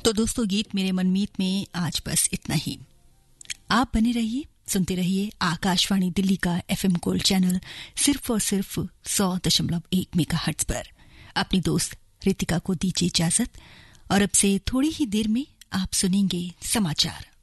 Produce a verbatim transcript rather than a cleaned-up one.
तो दोस्तों, गीत मेरे मनमीत में आज बस इतना ही। आप बने रहिए, सुनते रहिए आकाशवाणी दिल्ली का एफएम गोल्ड चैनल सिर्फ और सिर्फ सौ दशमलव एक मेगाहर्ट्ज पर। अपनी दोस्त रितिका को दीजिए इजाजत और अब से थोड़ी ही देर में आप सुनेंगे समाचार।